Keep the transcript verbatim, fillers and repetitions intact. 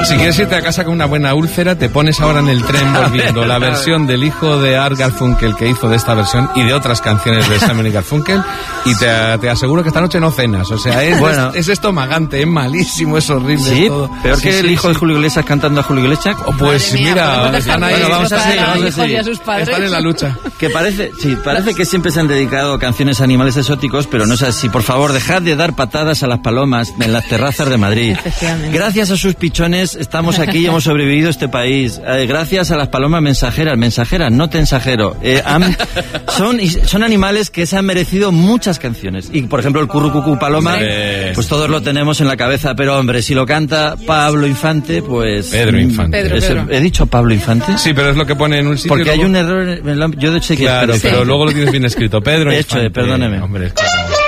Si quieres irte a casa con una buena úlcera, te pones ahora en el tren volviendo la versión del hijo de Art Garfunkel que hizo de esta versión y de otras canciones de Simon y Garfunkel, y te, te aseguro que esta noche no cenas. O sea, es, bueno. es, es estomagante, es malísimo, es horrible. Sí, es todo. peor sí, que sí, el hijo sí. de Julio Iglesias cantando a Julio Iglesias. Pues Madre mira, mía, están ahí, bueno, vamos a seguir, vamos a seguir. Están en la lucha. Que parece, sí, parece que siempre se han dedicado a canciones a animales exóticos, pero no es así. Por favor, dejad de dar patadas a las palomas en las terrazas de Madrid. Gracias a sus pichones estamos aquí y hemos sobrevivido a este país. Eh, gracias a las palomas mensajeras, mensajeras, no tensajero. Eh, han, son, son animales que se han merecido muchas canciones. Y, por ejemplo, el currucucú paloma, hombre, pues todos lo tenemos en la cabeza, pero hombre, si lo canta Pablo Infante, pues... Pedro Infante. Pedro, es, Pedro. ¿He dicho Pablo Infante? Sí, pero es lo que pone en un sitio. Porque luego... hay un error, en la, yo de hecho que... Claro, sí. pero luego lo tienes bien escrito. Pedro He hecho, Infante. perdóneme. Hombre, claro.